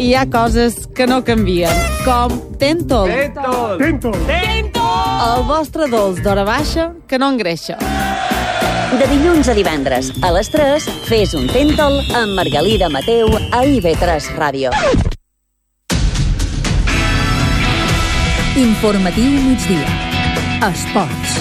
hi ha coses que no canvien, com Tentol. El vostre dolç d'hora baixa que no engreixa. De dilluns a divendres, a les 3, fes un Tentol amb Margalida Mateu a IB3 Ràdio. Informatiu migdia. Esports.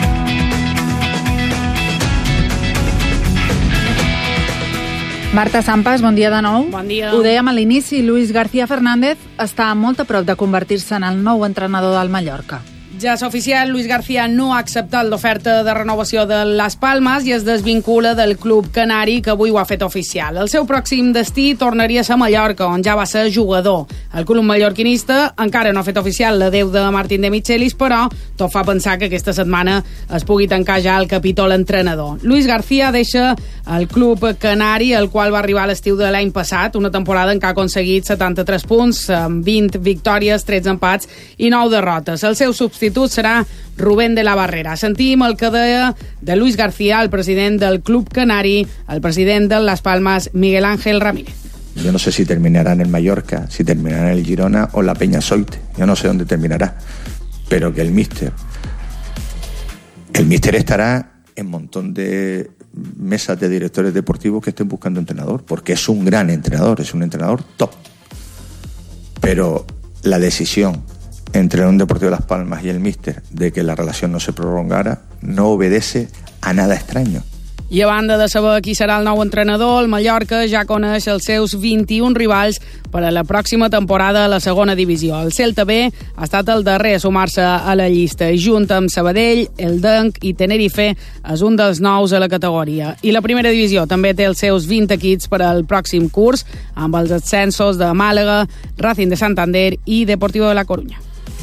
Marta Sampas, bon dia de nou. Bon dia. Ho dèiem a l'inici, Luis García Fernández està molt a prop de convertir-se en el nou entrenador del Mallorca. Ja és oficial, Luis García no ha acceptat l'oferta de renovació de Las Palmas i es desvincula del club canari, que avui ho ha fet oficial. El seu pròxim destí tornaria a ser Mallorca, on ja va ser jugador. El club mallorquinista encara no ha fet oficial l'adeu de Martín de Michelis, però tot fa pensar que aquesta setmana es pugui tancar ja el capítol entrenador. Luis García deixa el club canari, el qual va arribar a l'estiu de l'any passat, una temporada en què ha aconseguit 73 punts, 20 victòries, 13 empats i 9 derrotes. El seu substitut serà Rubén de la Barrera. Sentim el que deia de Luis García, el president del club canari, el president de Las Palmas, Miguel Ángel Ramírez. Yo no sé si terminará en el Mallorca, si terminará en el Girona o la Peña Soite. Yo no sé dónde terminará. Pero que el míster estará en un montón de mesas de directores deportivos que estén buscando entrenador, porque es un gran entrenador, es un entrenador top. Pero la decisión entre un Deportivo de Las Palmas y el míster de que la relación no se prolongara no obedece a nada extraño. I a banda de saber qui serà el nou entrenador, el Mallorca ja coneix els seus 21 rivals per a la pròxima temporada a la segona divisió. El Celta B ha estat el darrer a sumar-se a la llista. Junt amb Sabadell, el Denc i Tenerife és un dels nous a la categoria. I la primera divisió també té els seus 20 equips per al pròxim curs, amb els ascensos de Màlaga, Racing de Santander i Deportivo de la Coruña.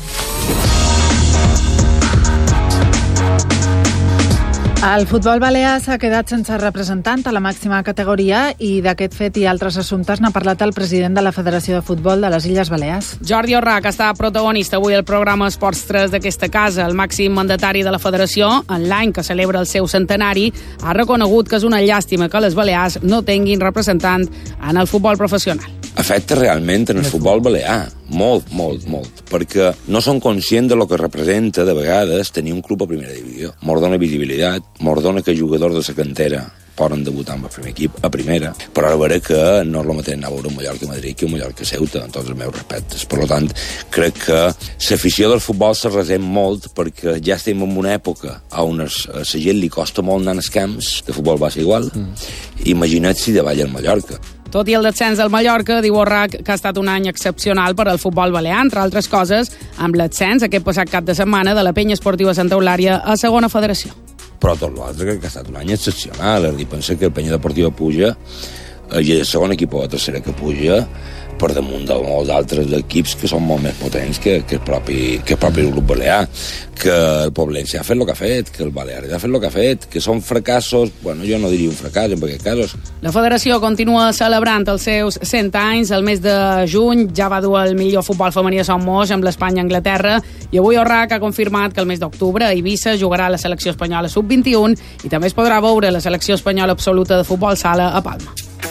El futbol balear s'ha quedat sense representant a la màxima categoria i d'aquest fet i altres assumptes n'ha parlat el president de la Federació de Futbol de les Illes Balears. Jordi Orrach està protagonista avui al programa Esports 3 d'aquesta casa. El màxim mandatari de la Federació, en l'any que celebra el seu centenari, ha reconegut que és una llàstima que les Balears no tinguin representant en el futbol professional. Afecta realment en el futbol balear, molt, perquè no són conscients de lo que representa de vegades tenir un club a primera divisió. Mos dona visibilitat, mos dona que jugadors de la cantera poden debutar amb el primer equip a primera, però ara veure que no és el mateix anar a veure un Mallorca-Madrid que un Mallorca-Ceuta, en tots els meus respectes. Per tant, crec que l'afició del futbol se resent molt perquè ja estem en una època on a la gent li costa molt anar als camps, de futbol va ser igual, imagina't si davall el Mallorca. Tot i el descens del Mallorca, diu Orrach que ha estat un any excepcional per al futbol balear, entre altres coses, amb l'ascens aquest passat cap de setmana de la Penya Esportiva Santa Eulària a segona federació. Però tot l'altre crec que ha estat un any excepcional. És a dir, pensa que el Penya Deportiva puja i el segon equip o la tercera que puja per damunt de molts altres equips que són molt més potents que el propi grup balear, que el Poblense ha fet el que ha fet, que el Balears ha fet el que ha fet, que són fracassos, bueno, jo no diria un fracàs en aquests casos. La federació continua celebrant els seus 100 anys. El mes de juny ja va dur el millor futbol femení a Somos amb l'Espanya-Anglaterra i avui Orrach ha confirmat que el mes d'octubre a Eivissa jugarà la selecció espanyola sub-21 i també es podrà veure la selecció espanyola absoluta de futbol sala a Palma.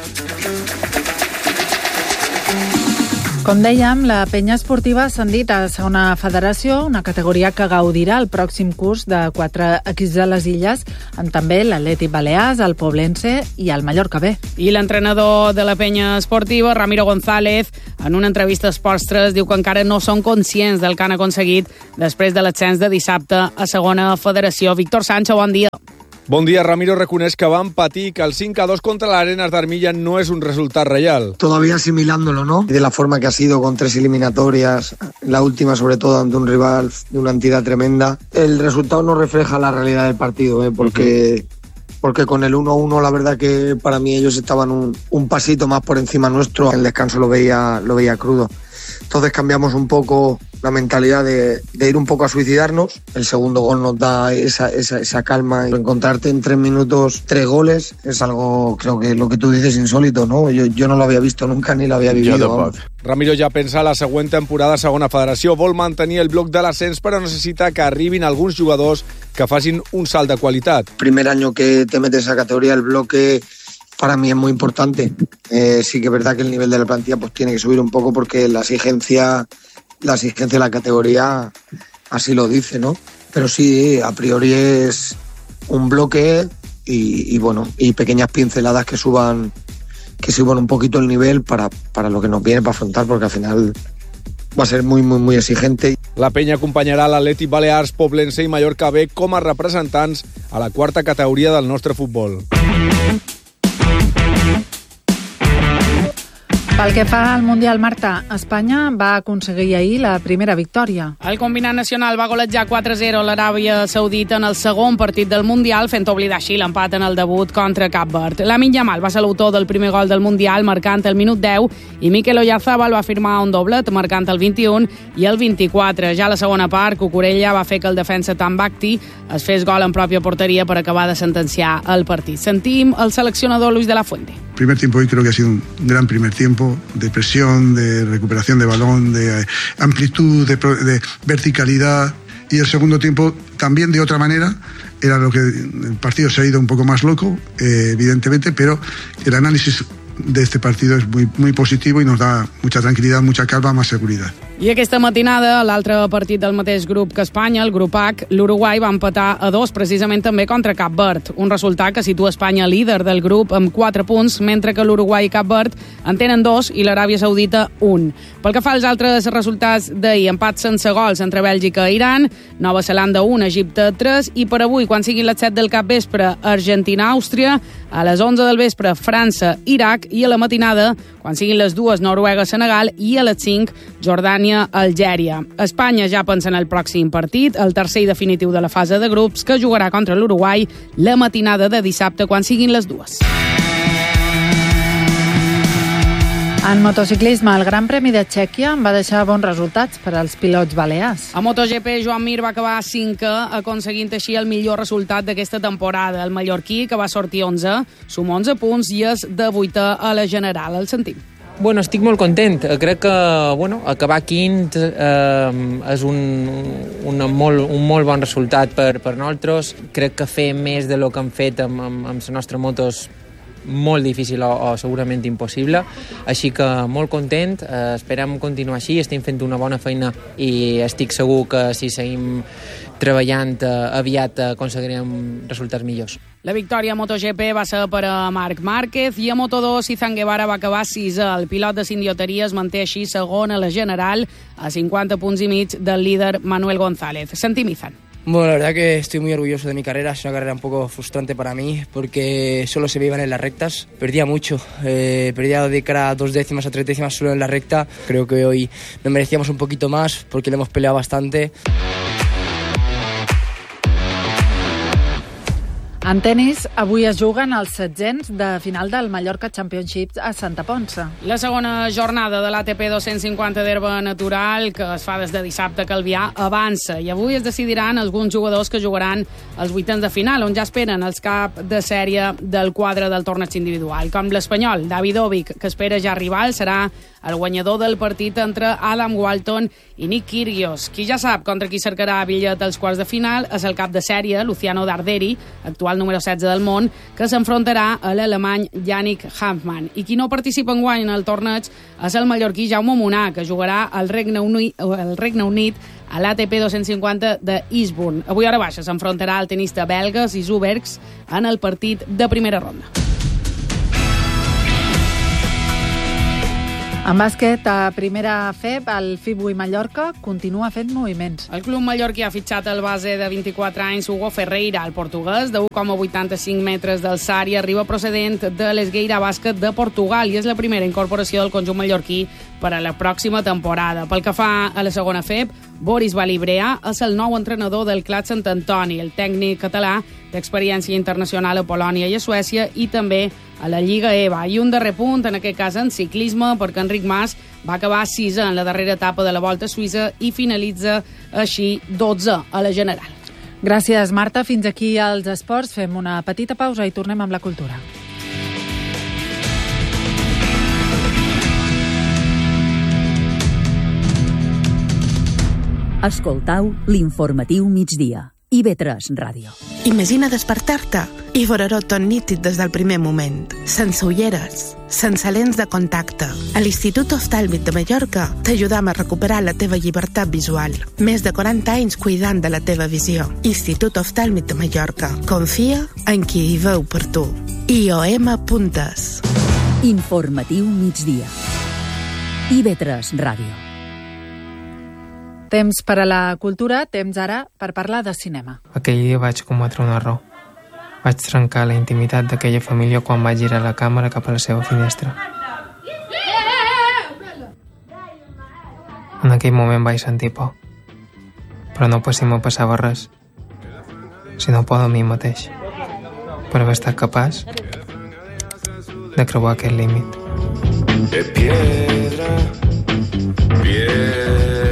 Com dèiem, la Penya Esportiva ha ascendit a segona federació, una categoria que gaudirà el pròxim curs de 4 equips de les Illes, amb també l'Atlètic Balears, el Poblense i el Mallorca B. I l'entrenador de la Penya Esportiva, Ramiro González, en una entrevista a Esports 3, diu que encara no són conscients del que han aconseguit després de l'ascens de dissabte a segona federació. Víctor Sancho, bon dia. Bon dia. Ramiro reconeix que van patir que el 5-2 contra l'Arenas d'Armilla no es un resultat real. Todavía asimilándolo, ¿no? De la forma que ha sido con 3 eliminatorias, la última sobre todo ante un rival de una entidad tremenda. El resultado no refleja la realidad del partido, porque con el 1-1 la verdad que para mí ellos estaban un pasito más por encima nuestro. El descanso lo veía crudo. Entonces cambiamos un poco la mentalidad de ir un poco a suicidarnos. El segundo gol nos da esa calma. Encontrarte en 3 minutos 3 goles es algo, creo que lo que tú dices, insólito, ¿no? Yo no lo había visto nunca ni lo había vivido. Ramiro ja pensa la següent temporada a segona federació. Vol mantenir el bloc de l'ascens, però necessita que arribin alguns jugadors que facin un salt de qualitat. Primer año que te metes a categoría, el bloque para mí es muy importante. Sí que es verdad que el nivel de la plantilla pues tiene que subir un poco porque la exigencia de la categoría así lo dice, ¿no? Pero sí, a priori es un bloque y pequeñas pinceladas que suban un poquito el nivel para lo que nos viene para afrontar, porque al final va a ser muy, muy, muy exigente. La penya acompanyarà l'Atlètic Balears, Poblense i Mallorca B com a representants a la quarta categoria del nostre futbol. Pel que fa al Mundial, Marta, Espanya va aconseguir ahir la primera victòria. El combinat nacional va golejar 4-0 l'Aràbia Saudita en el segon partit del Mundial, fent oblidar així l'empat en el debut contra Cap Verd. Lamine Yamal va ser l'autor del primer gol del Mundial, marcant el minut 10, i Mikel Oyarzabal va firmar un doblet, marcant el 21 i el 24. Ja a la segona part, Cucurella va fer que el defensa Tambakti es fes gol en pròpia porteria per acabar de sentenciar el partit. Sentim el seleccionador Luis de la Fuente. El primer tiempo hoy creo que ha sido un gran primer tiempo, de presión, de recuperación de balón, de amplitud, de verticalidad, y el segundo tiempo también de otra manera. Era lo que el partido se ha ido un poco más loco, evidentemente, pero el análisis de este partido es muy, muy positivo y nos da mucha tranquilidad, mucha calma, más seguridad. I aquesta matinada, a l'altre partit del mateix grup que Espanya, el grup H, l'Uruguai va empatar a 2, precisament també contra Cap Verd. Un resultat que situa Espanya líder del grup amb 4 punts, mentre que l'Uruguai i Cap Verd en tenen 2 i l'Aràbia Saudita 1. Pel que fa als altres resultats d'ahir, empat sense gols entre Bèlgica i Iran, Nova Zelanda 1, Egipte 3, i per avui, quan siguin les 7 del capvespre, Argentina-Àustria, a les 11 del vespre, França-Iraq, i a la matinada, quan siguin les 2, Noruega-Senegal, i a les 5, Jordània-Algèria. Espanya ja pensa en el pròxim partit, el tercer i definitiu de la fase de grups, que jugarà contra l'Uruguai la matinada de dissabte, quan siguin les 2. En motociclisme, el Gran Premi de Txèquia va deixar bons resultats per als pilots balears. A MotoGP, Joan Mir va acabar 5è, aconseguint així el millor resultat d'aquesta temporada. El mallorquí, que va sortir 11, suma 11 punts i és de 8è a la general. El sentim. Bueno, estic molt content. Crec que acabar quint és un molt bon resultat per nosaltres. Crec que fer més de lo que hem fet amb la nostra moto és molt difícil o segurament impossible, així que molt content, esperem continuar així, estem fent una bona feina i estic segur que si seguim treballant aviat aconseguirem resultats millors. La victòria a MotoGP va ser per a Marc Márquez i a Moto2 Izan Guevara va acabar 6è. El pilot de Sindioteria es manté així segon a la general a 50 punts i mig del líder Manuel González. Sentim Izan. Bueno, la verdad que estoy muy orgulloso de mi carrera. Es una carrera un poco frustrante para mí porque solo se me iban en las rectas. Perdía mucho, perdía de cara a 2 décimas a 3 décimas solo en la recta. Creo que hoy nos merecíamos un poquito más porque le hemos peleado bastante. En tenis, avui es juguen els 700 de final del Mallorca Championship a Santa Ponça. La segona jornada de l'ATP 250 d'herba natural, que es fa des de dissabte a Calvià, avança. I avui es decidiran alguns jugadors que jugaran els vuitens de final, on ja esperen els cap de sèrie del quadre del torneig individual. Com l'espanyol, Davidovic, que espera ja rival, serà el guanyador del partit entre Adam Walton i Nick Kyrgios. Qui ja sap contra qui cercarà bitllet als quarts de final és el cap de sèrie, Luciano Darderi, actual número 16 del món, que s'enfrontarà a l'alemany Yannick Hanfmann. I qui no participa enguany en el torneig és el mallorquí Jaume Munar, que jugarà al Regne Unit a l'ATP 250 de Eastbourne. Avui a hora baixa s'enfrontarà el tenista belga Zizou Bergs en el partit de primera ronda. En bàsquet, a primera FEB, el FIBUI Mallorca continua fent moviments. El club mallorquí ha fitxat el base de 24 anys Hugo Ferreira, el portuguès, de 1,85 metres d'alçària, arriba procedent de l'Esgueira Bàsquet de Portugal i és la primera incorporació del conjunt mallorquí per a la pròxima temporada. Pel que fa a la segona FEB, Boris Balibrea és el nou entrenador del Clat Sant Antoni. El tècnic català té experiència internacional a Polònia i a Suècia i també a la Lliga EVA. I un darrer punt, en aquest cas en ciclisme, perquè Enric Mas va acabar 6è en la darrera etapa de la Volta Suïssa i finalitza així 12è a la general. Gràcies, Marta. Fins aquí als esports. Fem una petita pausa i tornem amb la cultura. Escoltau l'informatiu migdia. IB3 Ràdio. Imagina despertar-te i veure-ho tot nítid des del primer moment, sense ulleres, sense lents de contacte. A l'Institut Oftàlmic de Mallorca t'ajudam a recuperar la teva llibertat visual. Més de 40 anys cuidant de la teva visió. Institut Oftàlmic de Mallorca. Confia en qui hi veu per tu. IOM.es. Informatiu migdia. IB3 Ràdio. Temps per a la cultura, temps ara per parlar de cinema. Aquell dia vaig cometre un error. Vaig trencar la intimitat d'aquella família quan vaig girar la càmera cap a la seva finestra. En aquell moment vaig sentir por. Però no per si me passava res, sinó por de mi mateix, per haver estat capaç de creuar aquest límit. De piedra, piedra.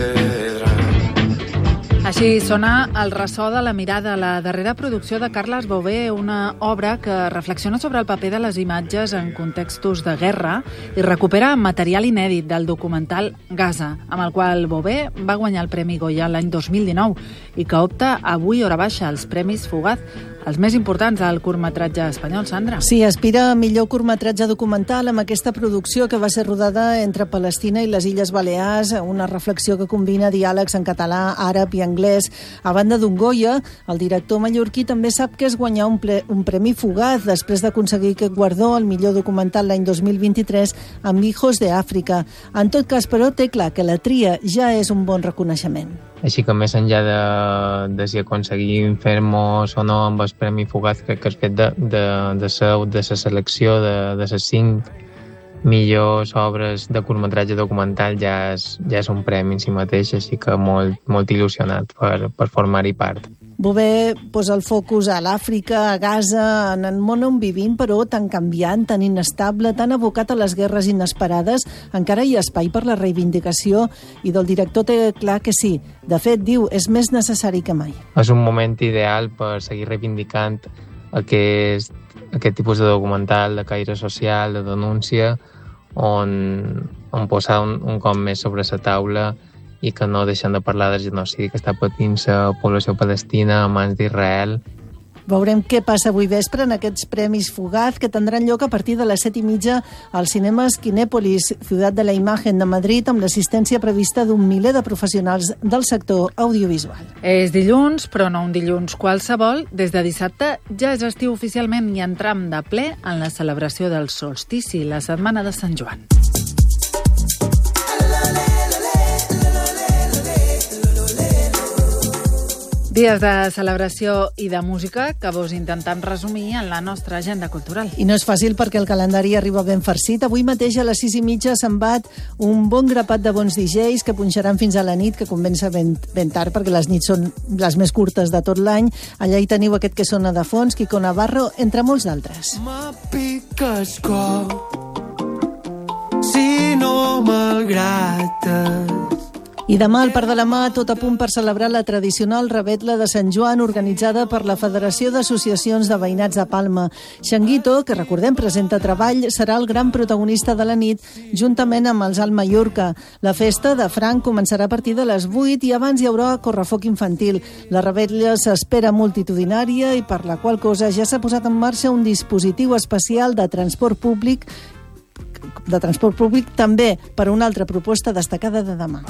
Així sona El ressò de la mirada, la darrera producció de Carles Bové, una obra que reflexiona sobre el paper de les imatges en contextos de guerra i recupera material inèdit del documental Gaza, amb el qual Bové va guanyar el Premi Goya l'any 2019 i que opta avui hora baixa als Premis Fugaz, els més importants del curtmetratge espanyol, Sandra. Sí, aspira a millor curtmetratge documental amb aquesta producció que va ser rodada entre Palestina i les Illes Balears, una reflexió que combina diàlegs en català, àrab i anglès. A banda d'un Goya, el director mallorquí també sap que és guanyar un Premi Fugaz després d'aconseguir aquest guardó al millor documental l'any 2023 amb Hijos de Àfrica. En tot cas, però, té clar que la tria ja és un bon reconeixement. Així que més enllà de si aconseguim fer-nos o no amb el Premi Fugaz, crec que el fet de la selecció de les 5 millors obres de curtmetratge documental ja és un premi en si mateix, així que molt il·lusionat per formar-hi part. Bové posa el focus a l'Àfrica, a Gaza, en el món on vivim, però tan canviant, tan inestable, tan abocat a les guerres inesperades, encara hi ha espai per la reivindicació i del director té clar que sí. De fet, diu, és més necessari que mai. És un moment ideal per seguir reivindicant aquest tipus de documental de caire social, de denúncia, on posar un cop més sobre la taula i que no deixen de parlar del genocidi que està patint la població palestina a mans d'Israel. Veurem què passa avui vespre en aquests Premis Fugaz que tindran lloc a partir de les 7:30 als cinemes Kinèpolis, Ciutat de la Imagen de Madrid, amb l'assistència prevista d'un miler de professionals del sector audiovisual. És dilluns, però no un dilluns qualsevol. Des de dissabte ja és estiu oficialment i entram de ple en la celebració del solstici, la setmana de Sant Joan. Dies de celebració i de música que vos intentem resumir en la nostra agenda cultural. I no és fàcil perquè el calendari arriba ben farcit. Avui mateix a les 6:30 se'n bat un bon grapat de bons DJs que punxaran fins a la nit, que comença ben tard perquè les nits són les més curtes de tot l'any. Allà hi teniu aquest que sona de fons, Quico Navarro, entre molts d'altres. M'apiques cor si no m'agrades. I demà, al Parc de la Mà, tot a punt per celebrar la tradicional revetla de Sant Joan organitzada per la Federació d'Associacions de Veïnats de Palma. Xanguito, que recordem presenta Treball, serà el gran protagonista de la nit, juntament amb els Alt Mallorca. La festa de Franc començarà a partir de les 8 i abans hi haurà correfoc infantil. La revetla s'espera multitudinària i per la qual cosa ja s'ha posat en marxa un dispositiu especial de transport públic també per una altra proposta destacada de demà.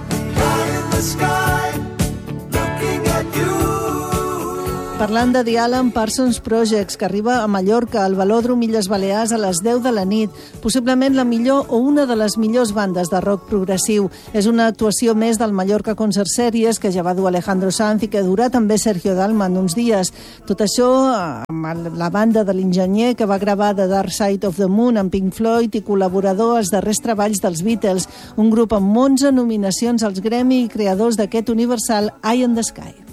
Parlant de The Alan Parsons Projects, que arriba a Mallorca, al Velòdrom Illes Balears a les 10 de la nit, possiblement la millor o una de les millors bandes de rock progressiu. És una actuació més del Mallorca Concert Series que ja va dur Alejandro Sanz i que durà també Sergio Dalman uns dies. Tot això amb la banda de l'enginyer que va gravar The Dark Side of the Moon amb Pink Floyd i col·laborador als darrers treballs dels Beatles, un grup amb 11 nominacions als Grammy i creadors d'aquest universal Eye in the Sky.